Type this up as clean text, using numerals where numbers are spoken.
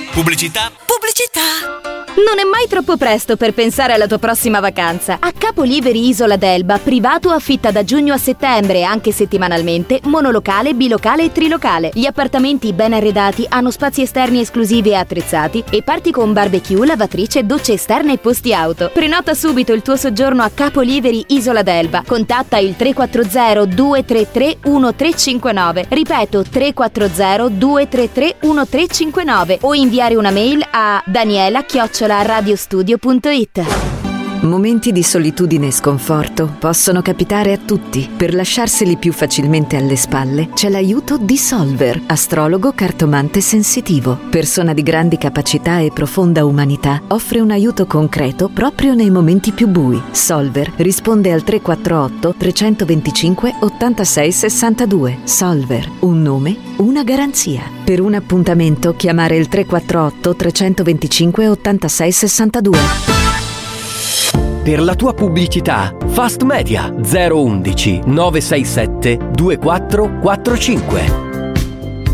Pubblicità. Non è mai troppo presto per pensare alla tua prossima vacanza. A Capoliveri Isola d'Elba, privato affitta da giugno a settembre, anche settimanalmente, monolocale, bilocale e trilocale. Gli appartamenti ben arredati hanno spazi esterni esclusivi e attrezzati e parti con barbecue, lavatrice, docce esterne e posti auto. Prenota subito il tuo soggiorno a Capoliveri Isola d'Elba. Contatta il 340 233 1359. Ripeto, 340 233 1359 o inviare una mail a daniela@radiostudio.it. Momenti di solitudine e sconforto possono capitare a tutti. Per lasciarseli più facilmente alle spalle c'è l'aiuto di Solver, astrologo cartomante sensitivo. Persona di grandi capacità e profonda umanità, offre un aiuto concreto proprio nei momenti più bui. Solver risponde al 348 325 86 62. Solver, un nome, una garanzia. Per un appuntamento chiamare il 348 325 86 62. Per la tua pubblicità, Fast Media 011 967 2445.